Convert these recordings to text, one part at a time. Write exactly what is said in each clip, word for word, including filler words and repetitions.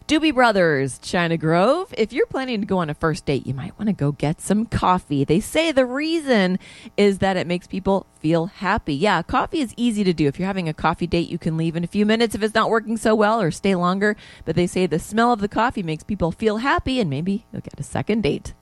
Doobie Brothers, China Grove. If you're planning to go on a first date, you might want to go get some coffee. They say the reason is that it makes people feel happy. Yeah, coffee is easy to do. If you're having a coffee date, you can leave in a few minutes if it's not working so well, or stay longer. But they say the smell of the coffee makes people feel happy, and maybe you'll get a second date.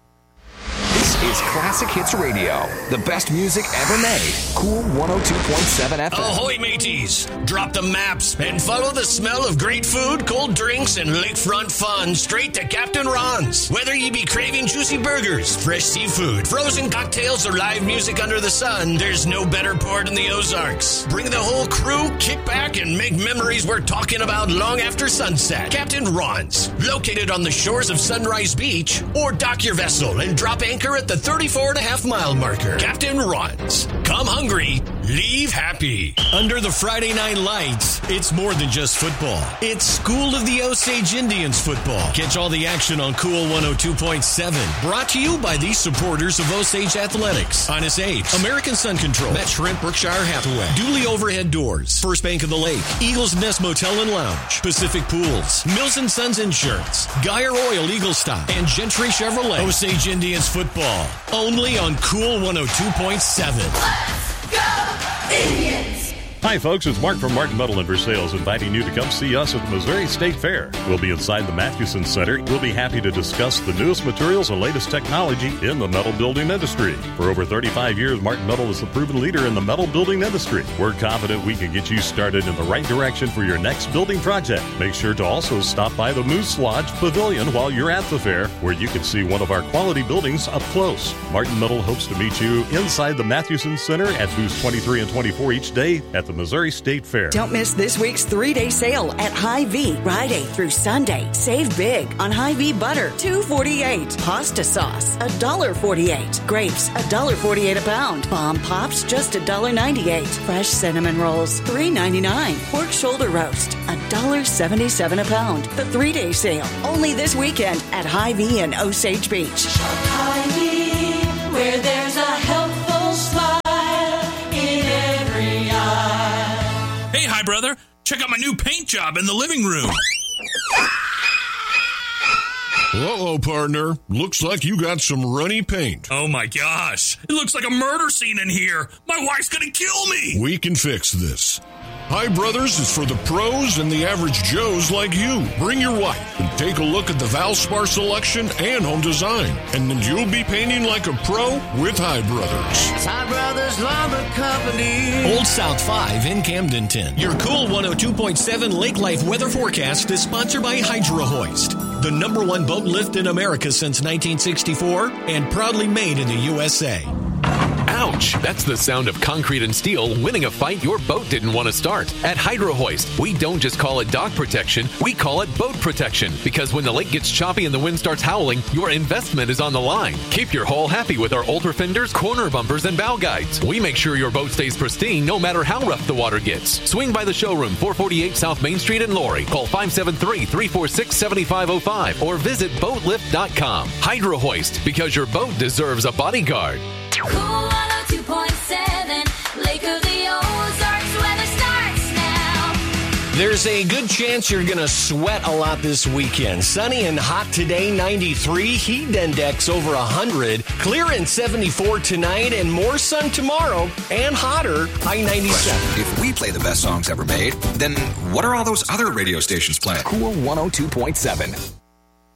This is Classic Hits Radio, the best music ever made. Cool one oh two point seven F M. Ahoy, mateys! Drop the maps and follow the smell of great food, cold drinks, and lakefront fun straight to Captain Ron's. Whether you be craving juicy burgers, fresh seafood, frozen cocktails, or live music under the sun, there's no better port in the Ozarks. Bring the whole crew, kick back, and make memories worth talking about long after sunset. Captain Ron's, located on the shores of Sunrise Beach, or dock your vessel and drop anchor at the thirty-four and a half mile marker. Captain Ron's. Come hungry, leave happy. Under the Friday night lights, it's more than just football. It's School of the Osage Indians football. Catch all the action on Cool one oh two point seven. Brought to you by the supporters of Osage Athletics. Honest Abe's, American Sun Control, Met Shrimp, Berkshire Hathaway, Dooley Overhead Doors, First Bank of the Lake, Eagles Nest Motel and Lounge, Pacific Pools, Mills and Sons Insurance, Geyer Oil Eagle Stop, and Gentry Chevrolet. Osage Indians football, only on Cool one oh two point seven. Let's go, Indians! Hi, folks. It's Mark from Martin Metal and Versailles inviting you to come see us at the Missouri State Fair. We'll be inside the Mathewson Center. We'll be happy to discuss the newest materials and latest technology in the metal building industry. For over thirty-five years, Martin Metal is the proven leader in the metal building industry. We're confident we can get you started in the right direction for your next building project. Make sure to also stop by the Moose Lodge Pavilion while you're at the fair, where you can see one of our quality buildings up close. Martin Metal hopes to meet you inside the Mathewson Center at booths twenty-three and twenty-four each day at the Missouri State Fair. Don't miss this week's three-day sale at Hy-Vee, Friday through Sunday. Save big on Hy-Vee butter, two dollars and forty-eight cents. Pasta sauce, one dollar and forty-eight cents. Grapes, one dollar and forty-eight cents a pound. Bomb Pops, just one dollar and ninety-eight cents. Fresh cinnamon rolls, three dollars and ninety-nine cents. Pork shoulder roast, one dollar and seventy-seven cents a pound. The three-day sale, only this weekend at Hy-Vee in Osage Beach. Shop Hy-Vee, where there's a helpful smile in every eye. Hey, hi, brother. Check out my new paint job in the living room. Uh-oh, partner. Looks like you got some runny paint. Oh, my gosh. It looks like a murder scene in here. My wife's gonna kill me. We can fix this. Hi Brothers is for the pros and the average Joes like you. Bring your wife and take a look at the Valspar selection and home design. And then you'll be painting like a pro with Hi Brothers. It's Hi Brothers Lumber Company. Old South five in Camdenton. Your Cool one oh two point seven Lake Life weather forecast is sponsored by Hydro Hoist, the number one boat lift in America since nineteen sixty-four and proudly made in the U S A. Ouch! That's the sound of concrete and steel winning a fight your boat didn't want to start. At Hydro Hoist, we don't just call it dock protection, we call it boat protection. Because when the lake gets choppy and the wind starts howling, your investment is on the line. Keep your hull happy with our ultra fenders, corner bumpers, and bow guides. We make sure your boat stays pristine no matter how rough the water gets. Swing by the showroom, four forty-eight South Main Street in Laurie. Call five seven three, three four six, seven five zero five or visit boat lift dot com. Hydro Hoist, because your boat deserves a bodyguard. Cool one oh two point seven, Lake of the Ozarks, weather starts now. There's a good chance you're going to sweat a lot this weekend. Sunny and hot today, ninety-three. Heat index over one hundred. Clear and seventy-four tonight, and more sun tomorrow and hotter, high ninety-seven. If we play the best songs ever made, then what are all those other radio stations playing? Cool one oh two point seven.